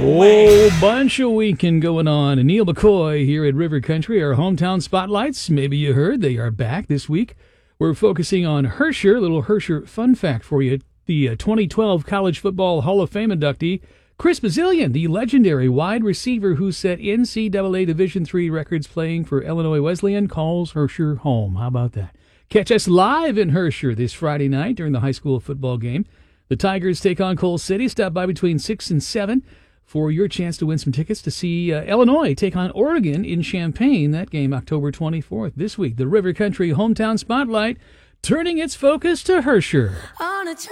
Whole bunch of weekend going on. And Neil McCoy here at River Country, our hometown spotlights. Maybe you heard they are back this week. We're focusing on Herscher. A little Herscher fun fact for you. The 2012 College Football Hall of Fame inductee, Chris Bazilian, the legendary wide receiver who set NCAA Division III records playing for Illinois Wesleyan, calls Herscher home. How about that? Catch us live in Herscher this Friday night during the high school football game. The Tigers take on Coal City. Stop by between 6 and 7 for your chance to win some tickets to see Illinois take on Oregon in Champaign. That game October 24th. This week, the River Country Hometown Spotlight turning its focus to Herscher.